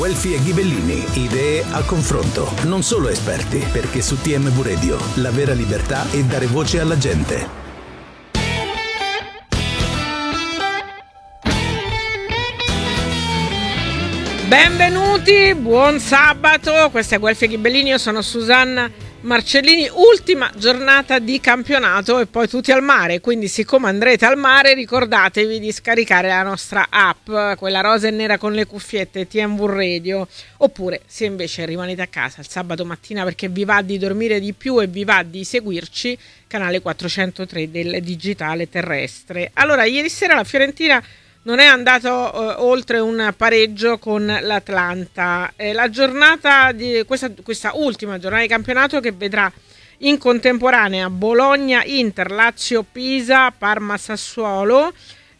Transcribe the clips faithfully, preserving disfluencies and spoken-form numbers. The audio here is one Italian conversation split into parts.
Guelfi e Ghibellini, idee a confronto, non solo esperti, perché su T M V Radio la vera libertà è dare voce alla gente. Benvenuti, buon sabato, questo è Guelfi e Ghibellini, io sono Susanna Marcellini, ultima giornata di campionato e poi tutti al mare, quindi siccome andrete al mare ricordatevi di scaricare la nostra app, quella rosa e nera con le cuffiette T M V Radio, oppure se invece rimanete a casa il sabato mattina perché vi va di dormire di più e vi va di seguirci, canale quattrocentotre del digitale terrestre. Allora, ieri sera la Fiorentina non è andato eh, oltre un pareggio con l'Atlanta. Eh, la giornata di questa, questa ultima giornata di campionato che vedrà in contemporanea Bologna, Inter, Lazio, Pisa, Parma, Sassuolo,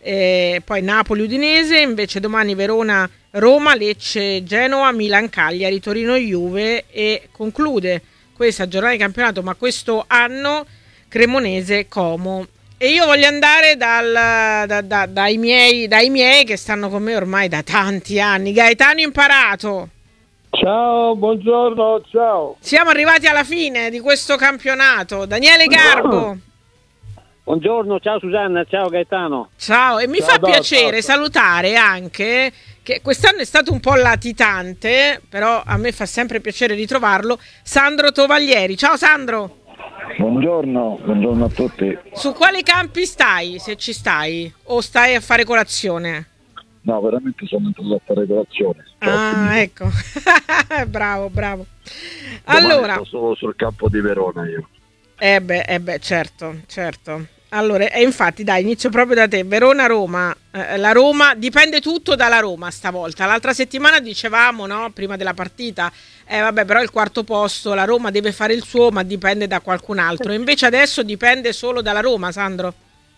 eh, poi Napoli, Udinese, invece domani Verona, Roma, Lecce, Genoa, Milan, Cagliari, Torino, Juve e conclude questa giornata di campionato, ma questo anno Cremonese, Como. E io voglio andare dal, da, da, dai, miei, dai miei che stanno con me ormai da tanti anni. Gaetano Imparato. Ciao, buongiorno, ciao. Siamo arrivati alla fine di questo campionato. Daniele Garbo. Buongiorno, ciao Susanna, ciao Gaetano. Ciao, e mi ciao, fa ciao, piacere ciao. salutare anche, che quest'anno è stato un po' latitante, però a me fa sempre piacere ritrovarlo, Sandro Tovaglieri. Ciao Sandro. Buongiorno, buongiorno a tutti. Su quali campi stai, se ci stai? O stai a fare colazione? No, veramente sono entrato a fare colazione. Ah, ecco. Bravo, bravo. Domani Allora, sto solo sul campo di Verona io. eh beh, eh beh, certo, certo. Allora, e infatti dai, inizio proprio da te. Verona-Roma. Eh, la Roma, dipende tutto dalla Roma stavolta. L'altra settimana dicevamo, no, prima della partita, eh vabbè, però il quarto posto, la Roma deve fare il suo, ma dipende da qualcun altro. Invece adesso dipende solo dalla Roma, Sandro.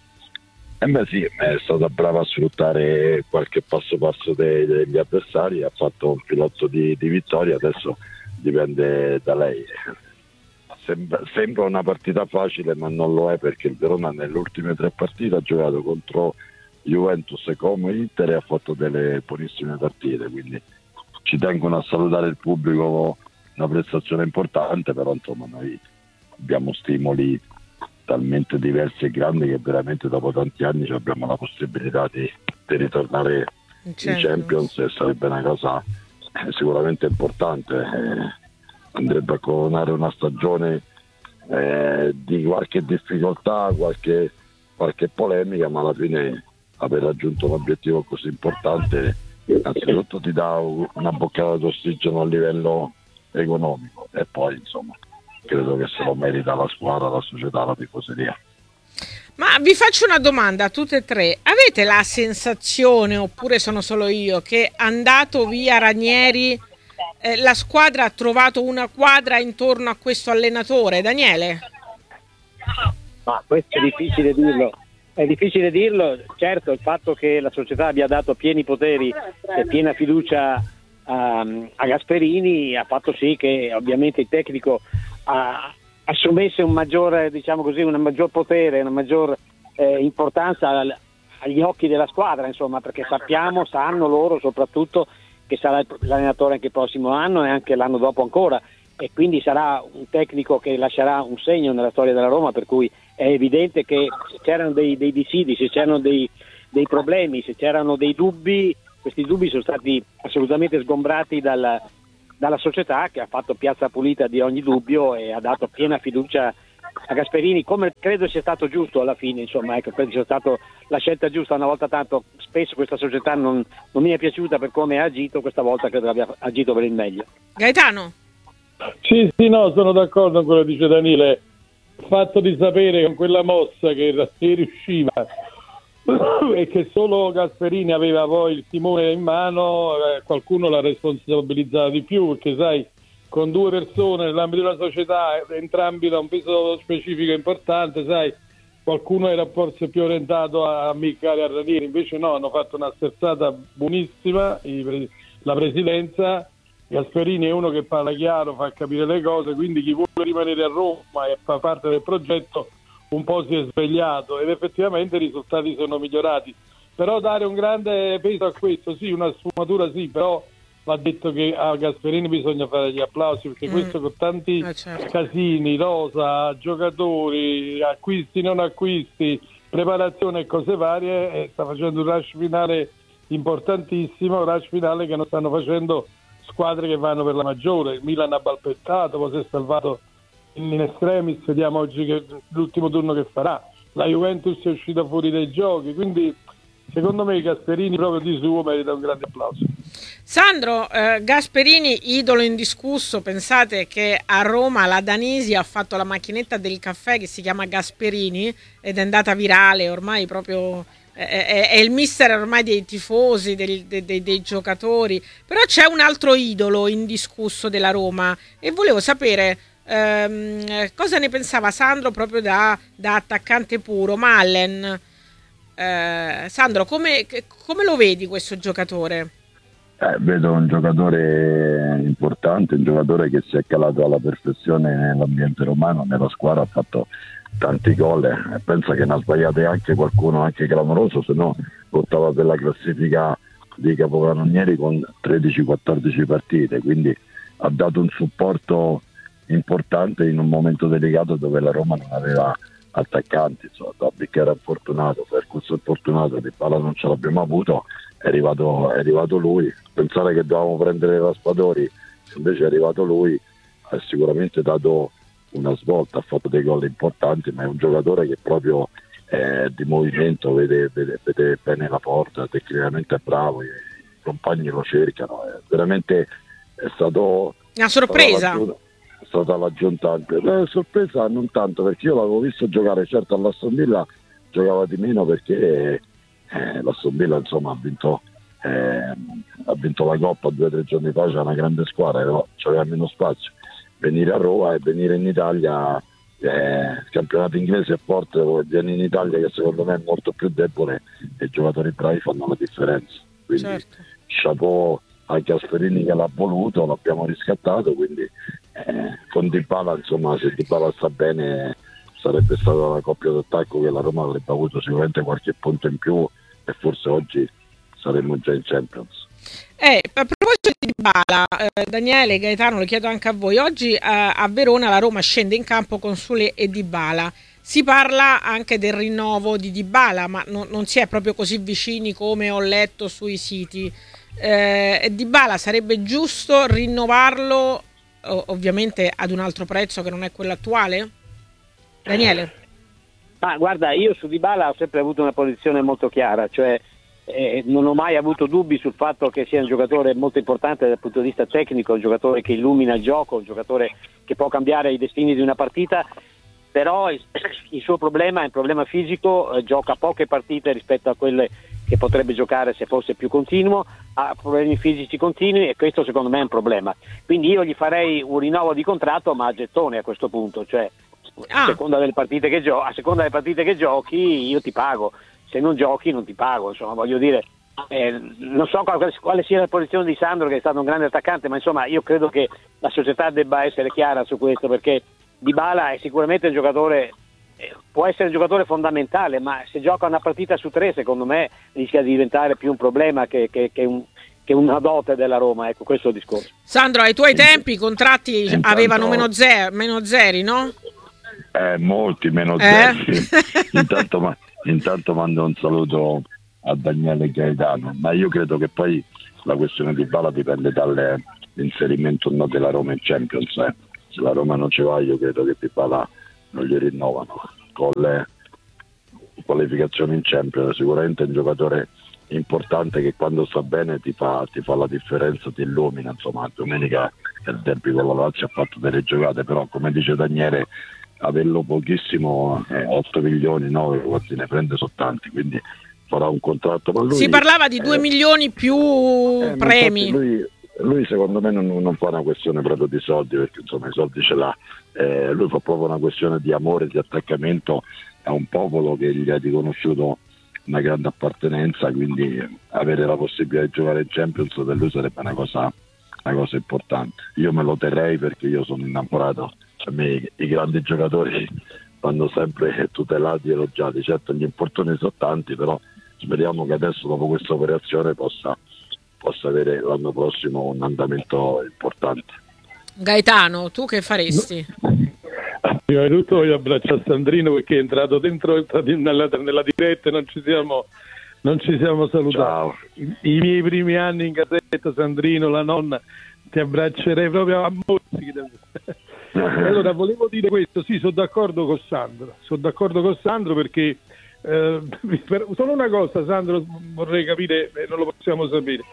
Eh beh sì, è stata brava a sfruttare qualche passo passo dei, degli avversari, ha fatto un filotto di, di vittoria, adesso dipende da lei. Sembra, sembra una partita facile, ma non lo è, perché il Verona nelle ultime tre partite ha giocato contro Juventus, Como e Inter e ha fatto delle buonissime partite, quindi ci tengono a salutare il pubblico, una prestazione importante, però insomma noi abbiamo stimoli talmente diversi e grandi che veramente dopo tanti anni abbiamo la possibilità di, di ritornare Certo. in Champions, e sarebbe una cosa eh, sicuramente importante. Eh, andrebbe a coronare una stagione eh, di qualche difficoltà, qualche, qualche polemica, ma alla fine aver raggiunto un obiettivo così importante innanzitutto ti dà una boccata d'ossigeno a livello economico, e poi insomma credo che se lo merita la squadra, la società, la tifoseria. Ma vi faccio una domanda a tutte e tre. Avete la sensazione, oppure sono solo io, che andato via Ranieri eh, la squadra ha trovato una quadra intorno a questo allenatore? Daniele? Ma questo è difficile dirlo. È difficile dirlo, certo, il fatto che la società abbia dato pieni poteri e piena fiducia a, a Gasperini ha fatto sì che ovviamente il tecnico ha, assumesse un maggiore, diciamo così, un maggior potere, una maggior eh, importanza al, agli occhi della squadra, insomma, perché sappiamo, sanno loro soprattutto che sarà l'allenatore anche il prossimo anno e anche l'anno dopo ancora, e quindi sarà un tecnico che lascerà un segno nella storia della Roma, per cui è evidente che se c'erano dei, dei dissidi, se c'erano dei, dei problemi, se c'erano dei dubbi, questi dubbi sono stati assolutamente sgombrati dal, dalla società, che ha fatto piazza pulita di ogni dubbio e ha dato piena fiducia a Gasperini, come credo sia stato giusto alla fine, insomma, ecco, credo sia stata la scelta giusta. Una volta tanto, spesso questa società non, non mi è piaciuta per come ha agito, questa volta credo abbia agito per il meglio. Gaetano? Sì, sì, no, sono d'accordo con quello che dice Daniele. Il fatto di sapere con quella mossa che si riusciva e che solo Gasperini aveva poi il timone in mano, eh, qualcuno l'ha responsabilizzata di più, perché sai, con due persone nell'ambito di una società, entrambi da un peso specifico importante, sai, qualcuno era forse più orientato a ammiccare a Ranieri, invece no, hanno fatto una sterzata buonissima la presidenza. Gasperini è uno che parla chiaro, fa capire le cose, quindi chi vuole rimanere a Roma e fa parte del progetto un po' si è svegliato ed effettivamente i risultati sono migliorati. Però dare un grande peso a questo, sì, una sfumatura sì, però va detto che a Gasperini bisogna fare gli applausi, perché mm. questo con tanti eh, certo. casini, rosa, giocatori, acquisti, non acquisti, preparazione e cose varie, eh, sta facendo un rush finale importantissimo, un rush finale che non stanno facendo squadre che vanno per la maggiore. Il Milan ha balbettato, poi si è salvato in extremis, vediamo oggi che l'ultimo turno che farà. La Juventus è uscita fuori dai giochi, quindi secondo me Gasperini proprio di suo merita un grande applauso. Sandro, eh, Gasperini idolo indiscusso, pensate che a Roma la Danisi ha fatto la macchinetta del caffè che si chiama Gasperini ed è andata virale, ormai proprio eh, è, è il mister ormai dei tifosi, dei, dei, dei, dei giocatori, però c'è un altro idolo indiscusso della Roma e volevo sapere ehm, cosa ne pensava Sandro proprio da, da attaccante puro, Malen. Eh, Sandro, come, come lo vedi questo giocatore? Eh, vedo un giocatore importante, un giocatore che si è calato alla perfezione nell'ambiente romano, nella squadra, ha fatto tanti gol e pensa che ne ha sbagliate anche qualcuno anche clamoroso, se no portava per la classifica di capocannonieri con tredici quattordici partite, quindi ha dato un supporto importante in un momento delicato dove la Roma non aveva attaccanti, insomma, Dobbic era fortunato, Ferguson fortunato, Di Bala non ce l'abbiamo avuto, è arrivato, è arrivato lui. Pensare che dovevamo prendere Raspadori, invece è arrivato lui, ha sicuramente dato una svolta, ha fatto dei gol importanti, ma è un giocatore che proprio è di movimento, vede, vede, vede bene la porta, tecnicamente è bravo, i compagni lo cercano, è veramente è stato una sorpresa. È stata l'aggiunta, eh, sorpresa non tanto, perché io l'avevo visto giocare, certo all'Aston Villa giocava di meno perché eh, l'Aston Villa insomma ha vinto eh, ha vinto la Coppa due o tre giorni fa, c'è una grande squadra, però c'aveva meno spazio. Venire a Roma e venire in Italia, eh, il campionato inglese è forte, vieni in Italia che secondo me è molto più debole e i giocatori bravi fanno la differenza, quindi certo. Chapeau a Gasperini che l'ha voluto, l'abbiamo riscattato, quindi eh, con Dybala, insomma, se Dybala sta bene sarebbe stata la coppia d'attacco che la Roma avrebbe avuto sicuramente qualche punto in più e forse oggi saremmo già in Champions. Eh, a proposito di Dybala, eh, Daniele, Gaetano, lo chiedo anche a voi, oggi eh, a Verona la Roma scende in campo con Sule e Dybala. Si parla anche del rinnovo di Dybala, ma no, non si è proprio così vicini come ho letto sui siti. Eh, Dybala sarebbe giusto rinnovarlo o, ovviamente ad un altro prezzo che non è quello attuale? Daniele? Ma guarda, io su Dybala ho sempre avuto una posizione molto chiara, cioè eh, non ho mai avuto dubbi sul fatto che sia un giocatore molto importante dal punto di vista tecnico, un giocatore che illumina il gioco, un giocatore che può cambiare i destini di una partita, però il, il suo problema è un problema fisico, eh, gioca poche partite rispetto a quelle che potrebbe giocare se fosse più continuo, ha problemi fisici continui e questo secondo me è un problema. Quindi io gli farei un rinnovo di contratto ma a gettone a questo punto, cioè ah. a, seconda delle partite che gio- a seconda delle partite che giochi io ti pago, se non giochi non ti pago, insomma voglio dire, eh, non so quale, quale sia la posizione di Sandro che è stato un grande attaccante, ma insomma io credo che la società debba essere chiara su questo, perché Dybala è sicuramente un giocatore, eh, può essere un giocatore fondamentale, ma se gioca una partita su tre secondo me rischia di diventare più un problema che, che, che, un, che una dote della Roma, ecco questo è il discorso. Sandro, ai tuoi tempi i contratti intanto avevano meno, ze- meno zeri, no? Eh, molti meno eh? zeri. intanto, ma, intanto mando un saluto a Daniele Gaetano, ma io credo che poi la questione di Dybala dipende dall'inserimento o no della Roma in Champions, eh. Se la Roma non ci va io credo che Dybala non gli rinnovano, con le qualificazioni in Champions sicuramente è un giocatore importante che quando sta bene ti fa, ti fa la differenza, ti illumina, insomma domenica il derby con la Lazio ha fatto delle giocate, però come dice Daniele averlo pochissimo, eh, otto milioni, nove quanti ne prende sono tanti, quindi farà un contratto, ma lui, si parlava di due eh, milioni più eh, premi. Lui, lui secondo me non, non fa una questione proprio di soldi, perché insomma i soldi ce l'ha, eh, lui fa proprio una questione di amore, di attaccamento a un popolo che gli ha riconosciuto una grande appartenenza, quindi avere la possibilità di giocare in Champions per lui sarebbe una cosa, una cosa importante. Io me lo terrei perché io sono innamorato, a me i, i grandi giocatori vanno sempre tutelati e elogiati, certo gli infortuni sono tanti, però speriamo che adesso dopo questa operazione possa possa avere l'anno prossimo un andamento importante. Gaetano, tu che faresti? Prima di tutto voglio abbracciare Sandrino perché è entrato dentro nella, nella diretta e non ci siamo, non ci siamo salutati. Ciao. I, I miei primi anni in casetta, Sandrino, la nonna, ti abbraccerei proprio a mozzichi. Allora, volevo dire questo, sì, sono d'accordo con Sandro, sono d'accordo con Sandro perché eh, solo una cosa, Sandro, vorrei capire, eh, non lo possiamo sapere,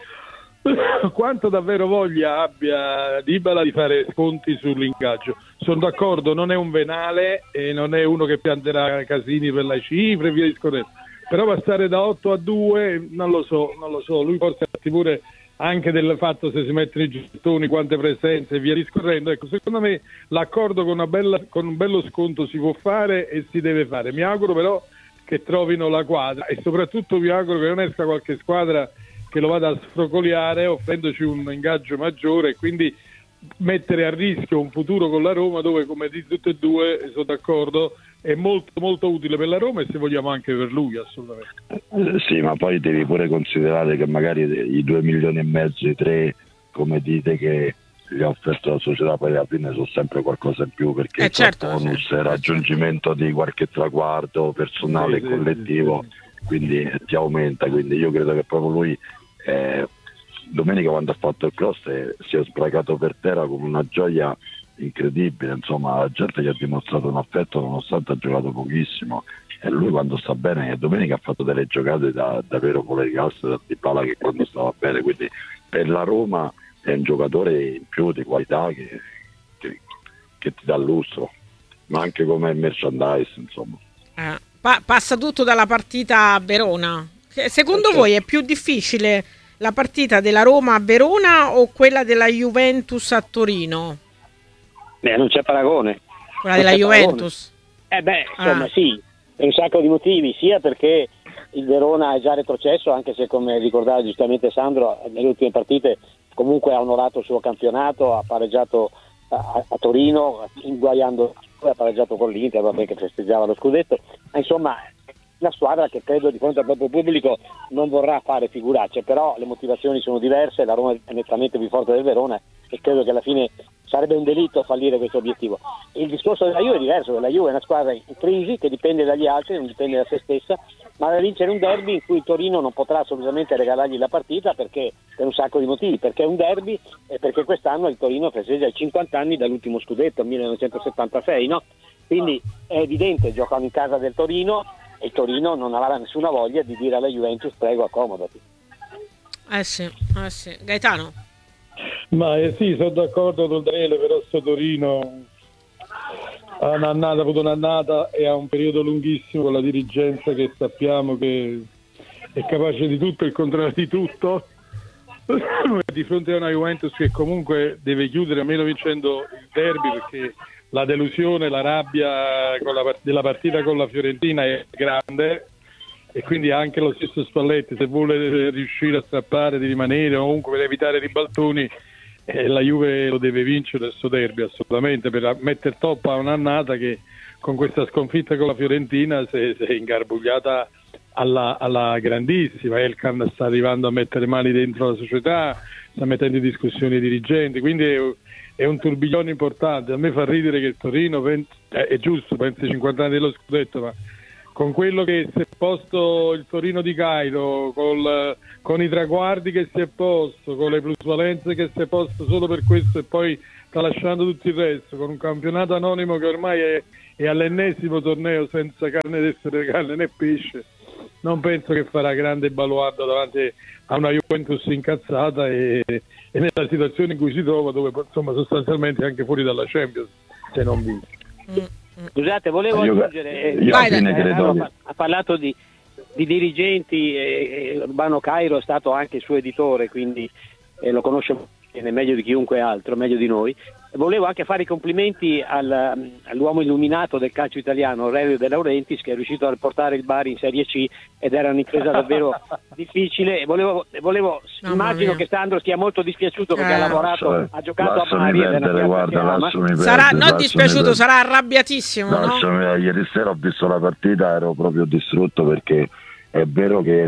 quanto davvero voglia abbia Dybala di fare sconti sull'ingaggio. Sono d'accordo, non è un venale e non è uno che pianterà casini per le cifre e via discorrendo, però passare da otto a due non lo so, non lo so, lui forse ha pure anche del fatto se si mettono i gettoni, quante presenze e via discorrendo. Ecco, secondo me l'accordo con, una bella, con un bello sconto si può fare e si deve fare. Mi auguro però che trovino la quadra e soprattutto mi auguro che non esca qualche squadra che lo vada a sfrocoliare offrendoci un ingaggio maggiore e quindi mettere a rischio un futuro con la Roma dove, come di tutte e due, sono d'accordo, è molto molto utile per la Roma e se vogliamo anche per lui, assolutamente. Eh, sì, ma poi devi pure considerare che magari i due milioni e mezzo, i tre, come dite che gli ha offerto la società, poi alla fine sono sempre qualcosa in più perché eh il certo, bonus, sì, raggiungimento di qualche traguardo personale e sì, collettivo, sì, sì. Quindi eh, ti aumenta, quindi io credo che proprio lui eh, domenica quando ha fatto il cross eh, si è sbragato per terra con una gioia incredibile, insomma la gente gli ha dimostrato un affetto nonostante ha giocato pochissimo e lui quando sta bene, domenica ha fatto delle giocate da davvero con le gas da Dybala che quando stava bene, quindi per la Roma è un giocatore in più di qualità che, che, che ti dà lustro, ma anche come merchandise, insomma. Eh, pa- passa tutto dalla partita a Verona. Secondo certo. voi è più difficile la partita della Roma a Verona o quella della Juventus a Torino? Beh, non c'è paragone. Quella Non della c'è Juventus? paragone. Eh beh, insomma Ah. sì, per un sacco di motivi, sia perché il Verona è già retrocesso, anche se come ricordava giustamente Sandro, nelle ultime partite comunque ha onorato il suo campionato, ha pareggiato a, a Torino, inguaiando, ha pareggiato con l'Inter, vabbè, che festeggiava lo scudetto, ma insomma una squadra che credo di fronte al proprio pubblico non vorrà fare figuracce, però le motivazioni sono diverse, la Roma è nettamente più forte del Verona e credo che alla fine sarebbe un delitto fallire questo obiettivo. Il discorso della Juve è diverso, la Juve è una squadra in crisi che dipende dagli altri, non dipende da se stessa, ma deve vincere un derby in cui il Torino non potrà assolutamente regalargli la partita perché per un sacco di motivi, perché è un derby e perché quest'anno il Torino festeggia i cinquanta anni dall'ultimo scudetto, millenovecentosettantasei, no? Quindi è evidente, giocano in casa del Torino e il Torino non avrà nessuna voglia di dire alla Juventus prego accomodati. Eh sì, eh sì. Gaetano? Ma eh, sì, sono d'accordo con Daniele, però sto Torino ha un'annata, ha avuto un'annata e ha un periodo lunghissimo con la dirigenza che sappiamo che è capace di tutto e il contrario di tutto di fronte a una Juventus che comunque deve chiudere almeno vincendo il derby perché la delusione, la rabbia con la, della partita con la Fiorentina è grande e quindi anche lo stesso Spalletti se vuole riuscire a strappare di rimanere o comunque per evitare ribaltoni eh, la Juve lo deve vincere questo derby assolutamente per mettere top a un'annata che con questa sconfitta con la Fiorentina si è ingarbugliata alla, alla grandissima. Elkan sta arrivando a mettere mani dentro la società, sta mettendo in discussione i dirigenti, quindi è, è un turbiglione importante. A me fa ridere che il Torino pensi, eh, è giusto, pensi cinquanta anni dello scudetto, ma con quello che si è posto il Torino di Cairo, col, con i traguardi che si è posto, con le plusvalenze che si è posto solo per questo e poi tralasciando tutto il resto, con un campionato anonimo che ormai è, è all'ennesimo torneo senza carne d'essere carne né pesce, non penso che farà grande baluardo davanti a una Juventus incazzata e, e nella situazione in cui si trova, dove insomma sostanzialmente anche fuori dalla Champions se non vince. Mm. Scusate, volevo Io- aggiungere, io alla fine credo che- ha, ha parlato di, di dirigenti e, e Urbano Cairo è stato anche il suo editore, quindi eh, lo conosce bene, meglio di chiunque altro, meglio di noi. Volevo anche fare i complimenti al, all'uomo illuminato del calcio italiano, Aurelio De Laurentiis, che è riuscito a portare il Bari in Serie C ed era un'impresa davvero difficile. E volevo, volevo Mamma immagino mia. che Sandro stia molto dispiaciuto perché Eh. ha lavorato, ha giocato a Lasciami Bari ed è una perdere, piazza guarda, che ama. lasciami perdere, Sarà non lasciami dispiaciuto, perdere. sarà arrabbiatissimo, no? Lasciami, ieri sera ho visto la partita, ero proprio distrutto perché è vero che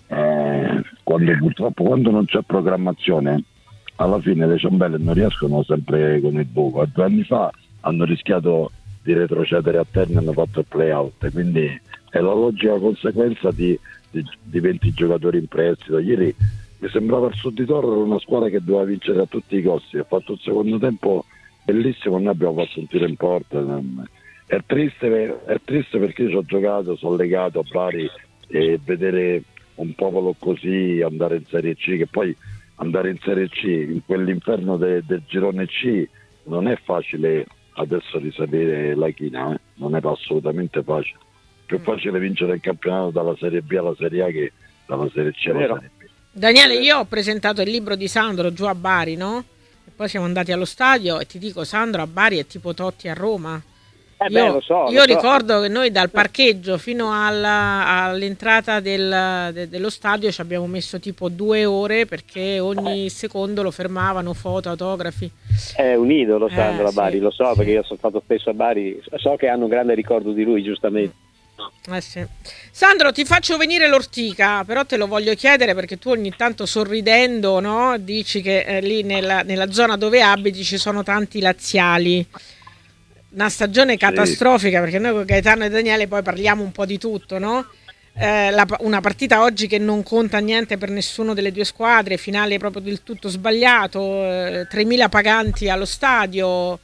eh, quando purtroppo quando non c'è programmazione, alla fine le ciambelle non riescono sempre con il buco. Due anni fa hanno rischiato di retrocedere a terra e hanno fatto il play-out, quindi è la logica conseguenza di, di, di venti giocatori in prestito. Ieri mi sembrava il Sud di Torre una squadra che doveva vincere a tutti i costi, ha fatto un secondo tempo bellissimo, noi abbiamo fatto un tiro in porta. È triste, è triste perché io ci ho giocato, sono legato a Bari, e vedere un popolo così andare in Serie C, che poi andare in Serie C, in quell'inferno de, del girone C, non è facile adesso risalire la china, eh? Non è assolutamente facile. Più facile vincere il campionato dalla Serie B alla Serie A che dalla Serie C alla Serie B. Daniele, io ho presentato il libro di Sandro giù a Bari, no? E poi siamo andati allo stadio e ti dico, Sandro a Bari è tipo Totti a Roma. Eh beh, io lo so, io lo ricordo so. che noi dal parcheggio fino alla, all'entrata del, de, dello stadio ci abbiamo messo tipo due ore perché ogni secondo lo fermavano, foto, autografi. È un idolo Sandro Eh, a Bari, sì, lo so, sì. perché io sono stato spesso a Bari, so che hanno un grande ricordo di lui, giustamente. Eh sì. Sandro, ti faccio venire l'ortica, però te lo voglio chiedere perché tu ogni tanto sorridendo, no? Dici che eh, lì nella, nella zona dove abiti ci sono tanti laziali. Una stagione catastrofica, perché noi con Gaetano e Daniele poi parliamo un po' di tutto, no? Eh, la, una partita oggi che non conta niente per nessuno delle due squadre, finale proprio del tutto sbagliato, eh, tremila paganti allo stadio,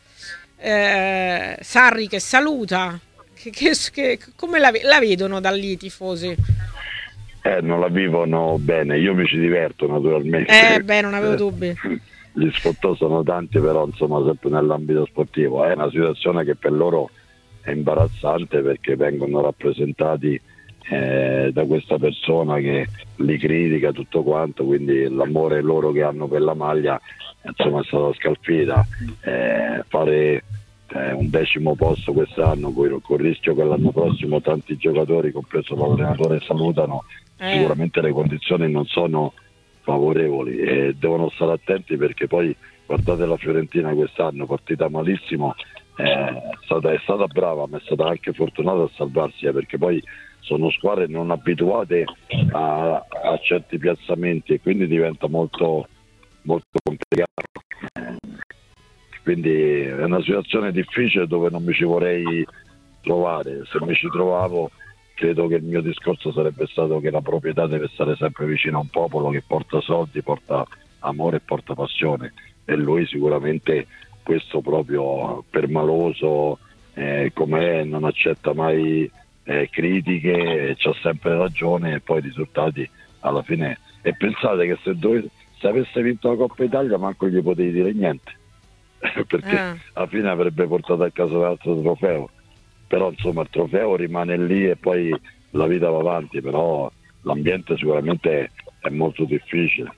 eh, Sarri che saluta. Che, che, che, come la, la vedono da lì i tifosi? Eh, non la vivono bene, io mi ci diverto naturalmente. Eh beh, non avevo dubbi. Gli sfottò sono tanti, però insomma sempre nell'ambito sportivo. È una situazione che per loro è imbarazzante perché vengono rappresentati eh, da questa persona che li critica tutto quanto, quindi l'amore loro che hanno per la maglia insomma è stata scalfita. Eh, fare eh, un decimo posto quest'anno con il rischio che l'anno prossimo tanti giocatori, compreso l'allenatore, salutano, Eh. sicuramente le condizioni non sono favorevoli e devono stare attenti perché poi guardate la Fiorentina quest'anno, partita malissimo, eh, è, stata, è stata brava ma è stata anche fortunata a salvarsi, eh, perché poi sono squadre non abituate a, a certi piazzamenti e quindi diventa molto, molto complicato. Eh, quindi è una situazione difficile dove non mi ci vorrei trovare. Se mi ci trovavo credo che il mio discorso sarebbe stato che la proprietà deve stare sempre vicino a un popolo che porta soldi, porta amore e porta passione, e lui sicuramente questo proprio permaloso eh, com'è, non accetta mai eh, critiche, c'ha sempre ragione e poi i risultati alla fine. E pensate che se, dove, se avesse vinto la Coppa Italia manco gli potevi dire niente perché Ah. alla fine avrebbe portato a casa l'altro trofeo, però insomma il trofeo rimane lì e poi la vita va avanti, però l'ambiente sicuramente è molto difficile.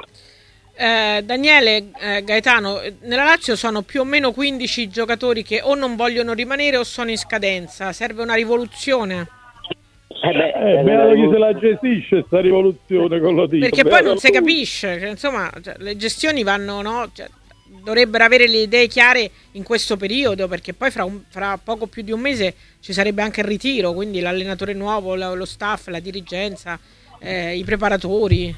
Eh, Daniele, eh, Gaetano, eh, nella Lazio sono più o meno quindici giocatori che o non vogliono rimanere o sono in scadenza, serve una rivoluzione. Eh beh, Eh, eh, beato chi la- se la gestisce sta rivoluzione con lo dico. Perché poi beato non si lui. capisce, che, insomma, cioè, le gestioni vanno, no? Cioè, dovrebbero avere le idee chiare in questo periodo, perché poi fra, un- fra poco più di un mese ci sarebbe anche il ritiro, quindi l'allenatore nuovo, lo, lo staff, la dirigenza, eh, i preparatori.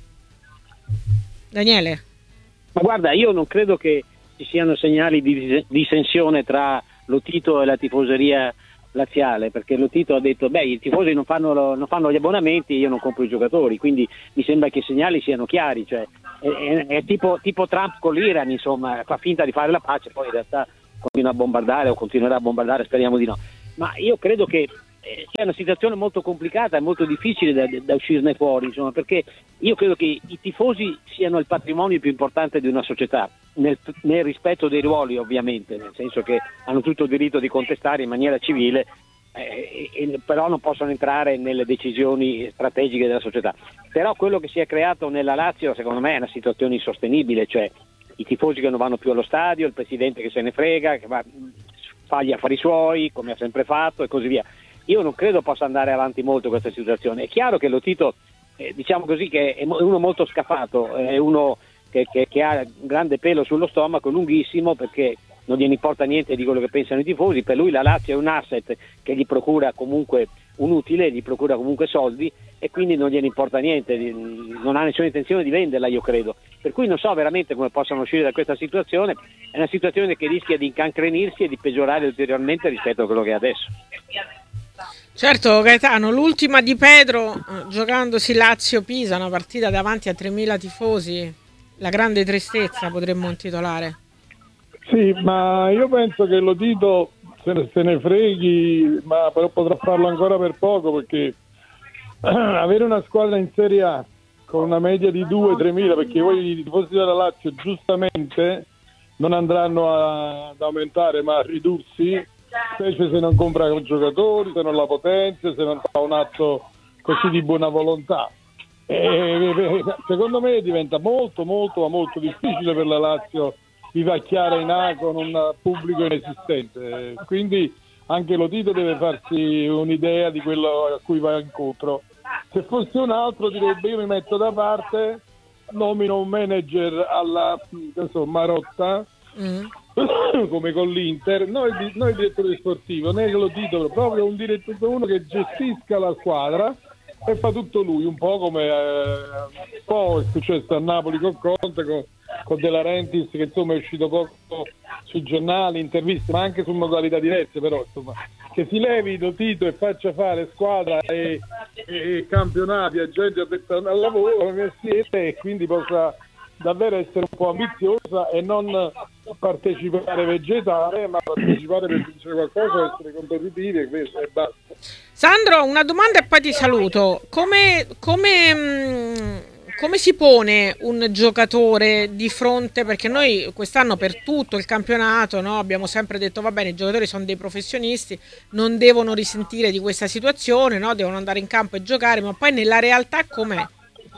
Daniele? Ma guarda, io non credo che ci siano segnali di dissensione tra Lotito e la tifoseria laziale, perché Lotito ha detto beh, i tifosi non fanno, lo- non fanno gli abbonamenti, io non compro i giocatori, quindi mi sembra che i segnali siano chiari, cioè è, è- è tipo, tipo Trump con l'Iran, insomma, fa finta di fare la pace, poi in realtà continua a bombardare o continuerà a bombardare, speriamo di no. Ma io credo che eh, sia una situazione molto complicata e molto difficile da, da uscirne fuori, insomma, perché io credo che i tifosi siano il patrimonio più importante di una società, nel, nel rispetto dei ruoli ovviamente, nel senso che hanno tutto il diritto di contestare in maniera civile, eh, e- però non possono entrare nelle decisioni strategiche della società. Però quello che si è creato nella Lazio secondo me è una situazione insostenibile, cioè i tifosi che non vanno più allo stadio, il presidente che se ne frega, che va, fa gli affari suoi come ha sempre fatto e così via. Io non credo possa andare avanti molto questa situazione. È chiaro che Lotito, eh, diciamo così, che è mo- è uno molto scafato, è uno che, che- che ha un grande pelo sullo stomaco, lunghissimo, perché non gliene importa niente di quello che pensano i tifosi. Per lui la Lazio è un asset che gli procura comunque un utile, gli procura comunque soldi e quindi non gliene importa niente, non ha nessuna intenzione di venderla, io credo. Per cui non so veramente come possano uscire da questa situazione, è una situazione che rischia di incancrenirsi e di peggiorare ulteriormente rispetto a quello che è adesso. Certo Gaetano, l'ultima di Pedro, giocandosi Lazio-Pisa, una partita davanti a tremila tifosi, la grande tristezza potremmo intitolare. Sì, ma io penso che Lotito se ne, se ne freghi, ma però potrà farlo ancora per poco, perché avere una squadra in Serie A con una media di due tre mila, perché poi i tifosi della Lazio giustamente non andranno a, ad aumentare ma a ridursi, specie se non compra giocatori, se non la potenzia, se non fa un atto così di buona volontà. E, secondo me diventa molto molto molto difficile per la Lazio vivacchiare in A con un pubblico inesistente, quindi anche Lotito deve farsi un'idea di quello a cui va incontro. Se fosse un altro direbbe: io mi metto da parte, nomino un manager alla insomma Marotta, mm. come con l'Inter, noi, noi direttori sportivi, né Lotito, proprio un direttore, uno che gestisca la squadra e fa tutto lui, un po' come eh, un po' è successo a Napoli con Conte, con, con De Laurentiis, che insomma è uscito poco sui giornali, interviste, ma anche su modalità diverse, però insomma che si levi Lotito e faccia fare squadra e, e, e campionati a gente aperta al lavoro come siete, e quindi possa davvero essere un po' ambiziosa e non partecipare vegetale, ma partecipare per vincere qualcosa, essere competitivi e, questo, e basta. Sandro, una domanda e poi ti saluto. Come, come, mh, come si pone un giocatore di fronte, perché noi quest'anno per tutto il campionato, no, abbiamo sempre detto va bene, i giocatori sono dei professionisti, non devono risentire di questa situazione, no, devono andare in campo e giocare, ma poi nella realtà com'è?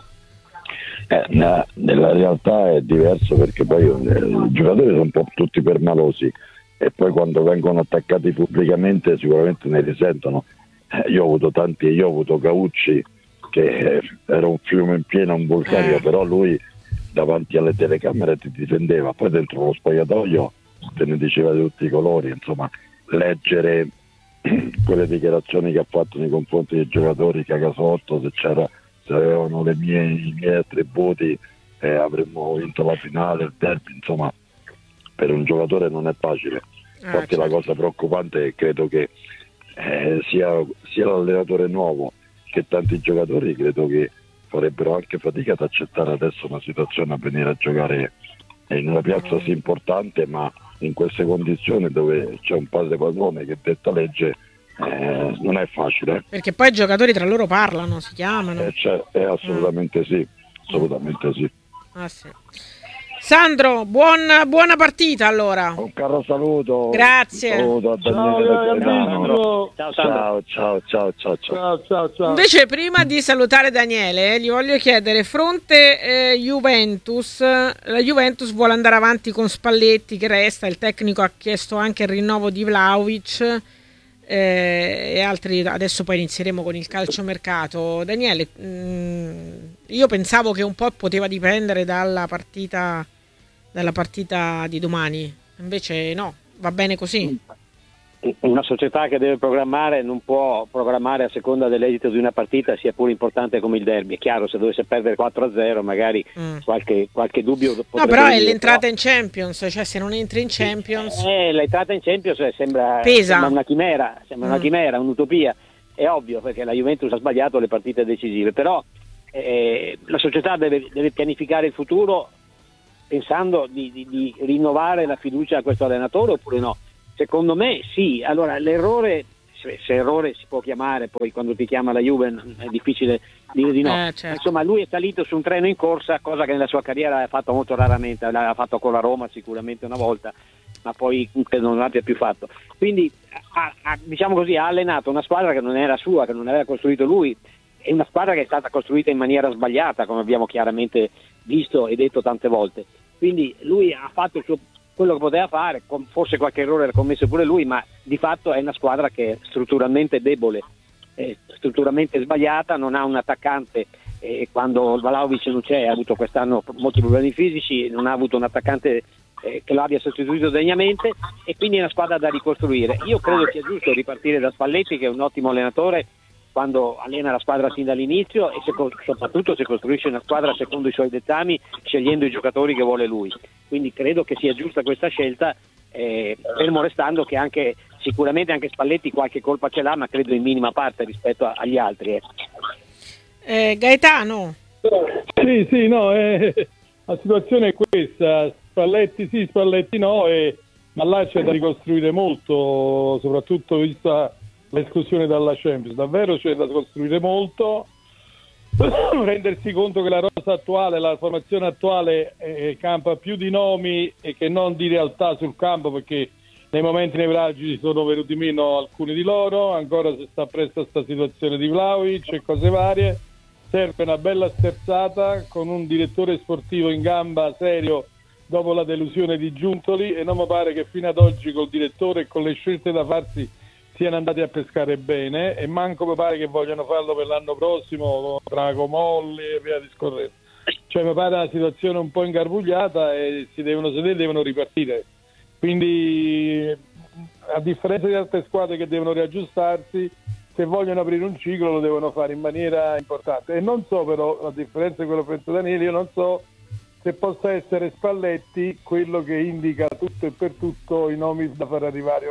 Eh, na, nella realtà è diverso, perché poi eh, i giocatori sono un po' tutti permalosi e poi quando vengono attaccati pubblicamente sicuramente ne risentono. Eh, io ho avuto tanti, io ho avuto Caucci che eh, era un fiume in piena, un vulcanico, eh. però lui davanti alle telecamere ti difendeva, poi dentro lo spogliatoio te ne diceva di tutti i colori. Insomma, leggere quelle dichiarazioni che ha fatto nei confronti dei giocatori, cagasotto, se c'era se avevano le mie, i miei attributi eh, avremmo vinto la finale, il derby, insomma per un giocatore non è facile. Infatti ah, certo. La cosa preoccupante è, credo che eh, sia, sia l'allenatore nuovo che tanti giocatori credo che farebbero anche fatica ad accettare adesso una situazione a venire a giocare in una piazza mm. sì importante, ma in queste condizioni dove c'è un padre padrone che detta legge. Eh, non è facile, perché poi i giocatori tra loro parlano, si chiamano. Eh, cioè, eh, assolutamente mm. sì, assolutamente sì. Ah, sì. Sandro, buon, buona partita allora. Un caro saluto. Grazie. Saluto a Daniele. Ciao, ciao, ciao, ciao, ciao, ciao, ciao, ciao, ciao. Invece prima di salutare Daniele, gli voglio chiedere, fronte eh, Juventus, la Juventus vuole andare avanti con Spalletti che resta, il tecnico ha chiesto anche il rinnovo di Vlahovic. Eh, e altri, adesso poi inizieremo con il calciomercato. Daniele, mh, io pensavo che un po' poteva dipendere dalla partita dalla partita di domani, invece no, va bene così. Una società che deve programmare non può programmare a seconda dell'esito di una partita, sia pure importante come il derby. È chiaro, se dovesse perdere quattro a zero magari mm. qualche, qualche dubbio potrebbe. No, però è venire, l'entrata però... in Champions, cioè se non entri in Champions eh, l'entrata in Champions sembra, Pesa. sembra una chimera, sembra mm. una chimera, un'utopia. È ovvio, perché la Juventus ha sbagliato le partite decisive, però eh, la società deve, deve pianificare il futuro pensando di, di, di rinnovare la fiducia a questo allenatore oppure no. Secondo me sì. Allora l'errore, se, se errore si può chiamare, poi quando ti chiama la Juve è difficile dire di no. Eh, certo. Insomma, lui è salito su un treno in corsa, cosa che nella sua carriera ha fatto molto raramente, l'ha fatto con la Roma sicuramente una volta, ma poi non l'abbia più fatto. Quindi ha, ha, diciamo così, ha allenato una squadra che non era sua, che non aveva costruito lui, e una squadra che è stata costruita in maniera sbagliata, come abbiamo chiaramente visto e detto tante volte. Quindi lui ha fatto il suo quello che poteva fare, forse qualche errore l'ha commesso pure lui, ma di fatto è una squadra che è strutturalmente debole, è strutturalmente sbagliata, non ha un attaccante, e quando Vlahovic non c'è, ha avuto quest'anno molti problemi fisici, non ha avuto un attaccante eh, che lo abbia sostituito degnamente, e quindi è una squadra da ricostruire. Io credo sia giusto ripartire da Spalletti, che è un ottimo allenatore quando allena la squadra sin dall'inizio e se, soprattutto se costruisce una squadra secondo i suoi dettami, scegliendo i giocatori che vuole lui. Quindi credo che sia giusta questa scelta, eh, fermo restando che anche sicuramente anche Spalletti qualche colpa ce l'ha, ma credo in minima parte rispetto a, agli altri. Eh. Eh, Gaetano? Sì, sì, no, eh, la situazione è questa, Spalletti sì, Spalletti no, eh, ma là c'è da ricostruire molto, soprattutto vista l'esclusione dalla Champions, davvero c'è da costruire molto, rendersi conto che la rosa attuale, la formazione attuale eh, campa più di nomi e che non di realtà sul campo, perché nei momenti nevralgici sono venuti meno alcuni di loro, ancora si sta presto a questa situazione di Vlahovic e cose varie. Serve una bella sterzata con un direttore sportivo in gamba serio dopo la delusione di Giuntoli, e non mi pare che fino ad oggi col direttore e con le scelte da farsi siano andati a pescare bene, e manco mi pare che vogliano farlo per l'anno prossimo tra Comolli e via discorrendo. Cioè mi pare una situazione un po' ingarbugliata e si devono sedere, devono ripartire. Quindi, a differenza di altre squadre che devono riaggiustarsi, se vogliono aprire un ciclo lo devono fare in maniera importante. E non so però, a differenza di quello che pensa Daniele, io non so se possa essere Spalletti quello che indica tutto e per tutto i nomi da far arrivare o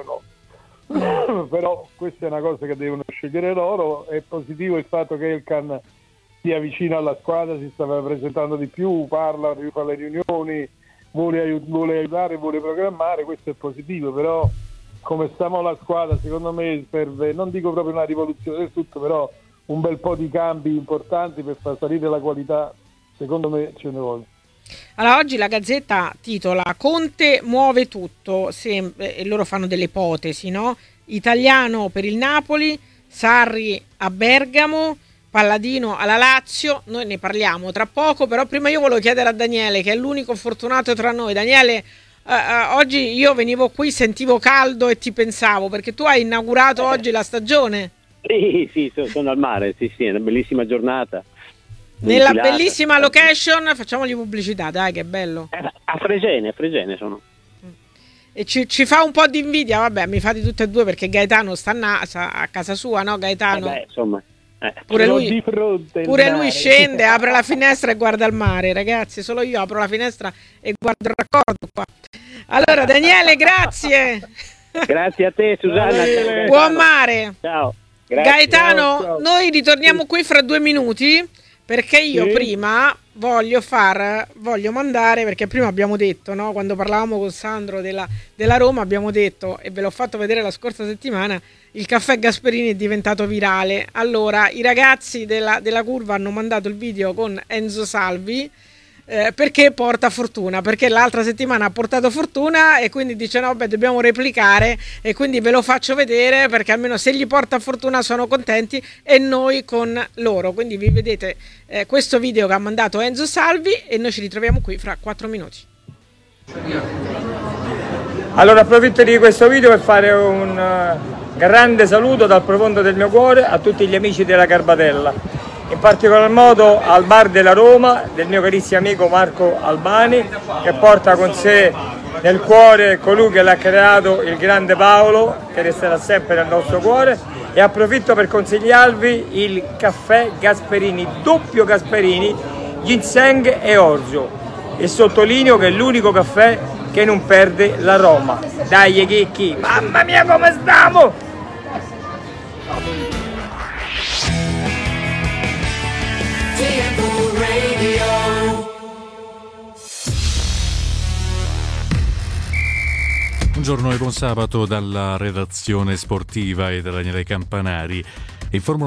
no. Però questa è una cosa che devono scegliere loro. È positivo il fatto che Elkan sia vicino alla squadra, si sta presentando di più, parla, fa le riunioni, vuole, aiut- vuole aiutare, vuole programmare, questo è positivo, però come stiamo la squadra secondo me serve, non dico proprio una rivoluzione del tutto, però un bel po' di cambi importanti per far salire la qualità, secondo me ce ne vuole. Allora, oggi la Gazzetta titola Conte muove tutto, se, e loro fanno delle ipotesi, no? Italiano per il Napoli, Sarri a Bergamo, Palladino alla Lazio. Noi ne parliamo tra poco, però prima io volevo chiedere a Daniele, che è l'unico fortunato tra noi. Daniele, uh, uh, oggi io venivo qui, sentivo caldo e ti pensavo, perché tu hai inaugurato eh. oggi la stagione. Sì, sì, sono al mare, sì, sì, è una bellissima giornata. Nella bellissima location, facciamogli pubblicità, dai, che bello. A Fregene, a Fregene sono. E ci, ci fa un po' di invidia, vabbè, mi fate tutte e due perché Gaetano sta a casa sua, no Gaetano? Eh beh, insomma. Eh. Pure lui, pure lui scende, apre la finestra e guarda il mare, ragazzi, solo io apro la finestra e guardo il raccordo qua. Allora Daniele, grazie. Grazie a te Susanna. Ciao, buon mare. Ciao. Grazie. Gaetano, ciao, ciao. Noi ritorniamo qui fra due minuti. Perché io sì. prima voglio far, voglio mandare, perché prima abbiamo detto, no? Quando parlavamo con Sandro della, della Roma, abbiamo detto, e ve l'ho fatto vedere la scorsa settimana, il caffè Gasperini è diventato virale. Allora, i ragazzi della, della curva hanno mandato il video con Enzo Salvi, eh, perché porta fortuna, perché l'altra settimana ha portato fortuna e quindi dice no, beh, dobbiamo replicare, e quindi ve lo faccio vedere perché almeno se gli porta fortuna sono contenti e noi con loro. Quindi vi vedete eh, questo video che ha mandato Enzo Salvi e noi ci ritroviamo qui fra quattro minuti. Allora approfitto di questo video per fare un uh, grande saluto dal profondo del mio cuore a tutti gli amici della Garbatella, in particolar modo al bar della Roma del mio carissimo amico Marco Albani, che porta con sé nel cuore colui che l'ha creato, il grande Paolo, che resterà sempre nel nostro cuore. E approfitto per consigliarvi il caffè Gasperini, doppio Gasperini, ginseng e orzo, e sottolineo che è l'unico caffè che non perde l'aroma. Dai chicchi, mamma mia come stiamo! Buongiorno e buon sabato dalla redazione sportiva e da Daniele Campanari. Informo